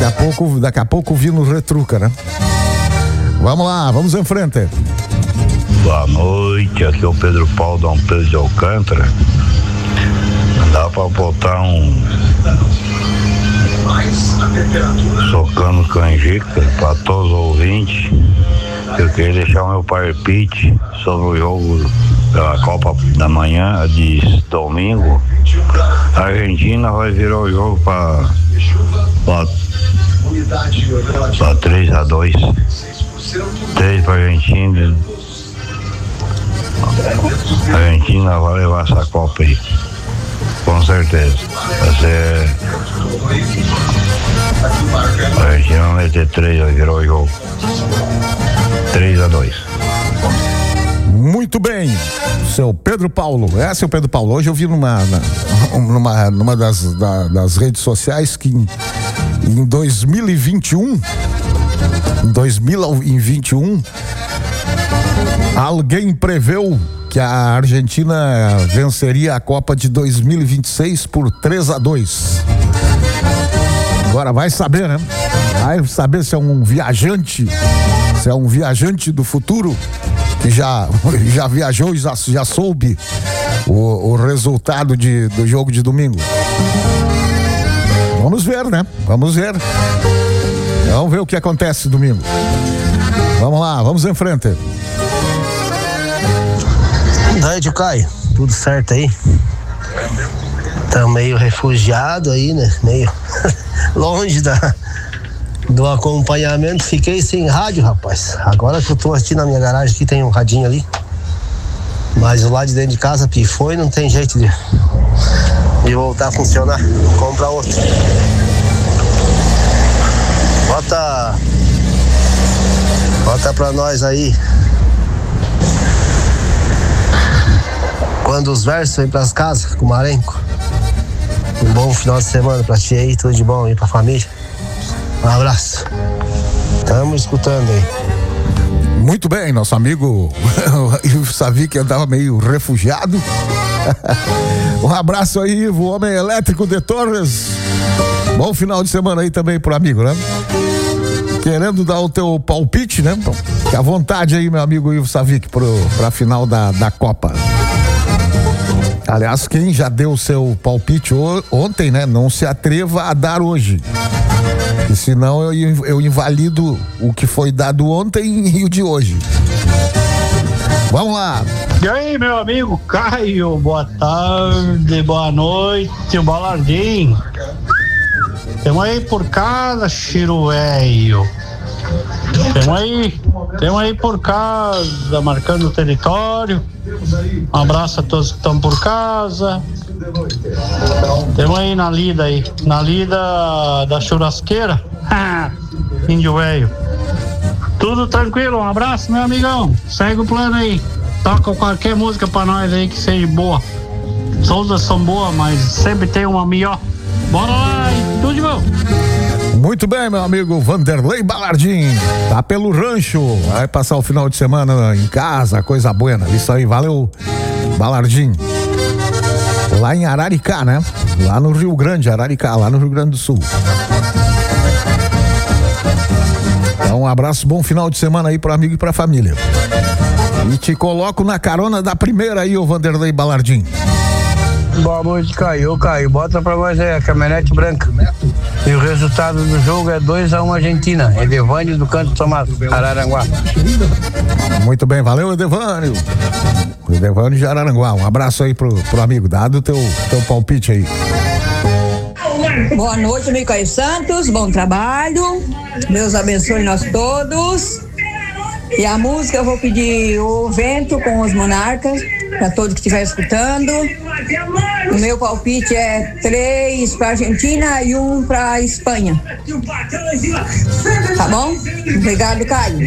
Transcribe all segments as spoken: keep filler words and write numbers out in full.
a pouco, daqui a pouco o Vino retruca, né? Vamos lá, vamos em frente. Boa noite, aqui é o Pedro Paulo, Dom Pedro de Alcântara. Dá pra botar um Socando Canjica para todos os ouvintes. Eu queria deixar o meu palpite sobre o jogo da Copa da Manhã de domingo. A Argentina vai virar o jogo para três a dois. três para a Argentina. A Argentina vai levar essa Copa aí. Com certeza. Vai ser. A Argentina vai meter três, vai virar o jogo. três a dois. Muito bem, seu Pedro Paulo. É, seu Pedro Paulo, hoje eu vi numa, numa, numa das, da, das redes sociais que em, em dois mil e vinte e um, em dois mil e vinte e um, alguém preveu que a Argentina venceria a Copa de dois mil e vinte e seis por três a dois. Agora vai saber, né? Vai saber se é um viajante, se é um viajante do futuro que já, já viajou e já, já soube o, o resultado de, do jogo de domingo. Vamos ver, né? Vamos ver. Vamos ver o que acontece domingo. Vamos lá, vamos em frente. Daí, tio Caio, tudo certo aí? Tá meio refugiado aí, né? Meio longe da, do acompanhamento. Fiquei sem rádio, rapaz. Agora que eu tô aqui na minha garagem, aqui tem um radinho ali. Mas o lado de dentro de casa pifou e não tem jeito de, de voltar a funcionar. Vou comprar outro. Bota. Bota pra nós aí. Quando os versos vêm pras casas com o Marenco. Um bom final de semana pra ti aí, tudo de bom aí pra família. Um abraço. Tamo escutando aí. Muito bem, nosso amigo eu sabia que andava meio refugiado. Um abraço aí, Ivo, homem elétrico de Torres. Bom final de semana aí também pro amigo, né? Querendo dar o teu palpite, né? Fica à vontade aí, meu amigo Ivo Savic, pro, pra final da, da Copa. Aliás, quem já deu o seu palpite o, ontem, né? Não se atreva a dar hoje. E senão eu, eu invalido o que foi dado ontem e o de hoje. Vamos lá. E aí, meu amigo Caio, boa tarde, boa noite, Balardim. Temos aí por casa, Chiro Velho. Temos aí, temos aí por casa, marcando o território. Um abraço a todos que estão por casa. Temos aí na lida aí, na lida da churrasqueira. Índio velho. Tudo tranquilo, um abraço, meu amigão. Segue o plano aí. Toca qualquer música pra nós aí que seja boa. Todas são boas, mas sempre tem uma melhor. Bora lá e tudo de bom. Muito bem, meu amigo Vanderlei Balardim. Tá pelo rancho. Vai passar o final de semana em casa, coisa boa. Isso aí, valeu, Balardim. Lá em Araricá, né? Lá no Rio Grande, Araricá, lá no Rio Grande do Sul. Então, um abraço, bom final de semana aí pro amigo e pra família. E te coloco na carona da primeira aí, ô Vanderlei Balardim. Boa noite, Caio. Ô, Caio, bota pra nós aí a caminhonete branca. E o resultado do jogo é dois a um Argentina. Edevânio do Canto Tomás, Araranguá. Muito bem, valeu, Edevânio. Edevânio de Araranguá. Um abraço aí pro, pro amigo. Dado o teu, teu palpite aí. Boa noite, amigo Caio Santos. Bom trabalho. Deus abençoe nós todos. E a música eu vou pedir O Vento com os Monarcas, para todos que estiverem escutando. O meu palpite é três para Argentina e um para Espanha. Tá bom? Obrigado, Caio.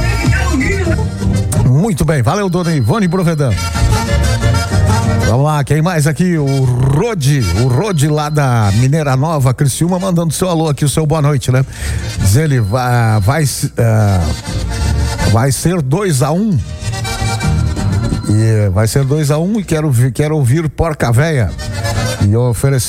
Muito bem, valeu, dona Ivone Provedão. Vamos lá, quem mais aqui? O Rode, o Rode lá da Mineira Nova, Criciúma, mandando seu alô aqui, o seu boa noite, né? Diz ele, vai, vai, uh, vai ser dois a um. E vai ser dois a um e quero, quero ouvir Porca Véia. E oferecer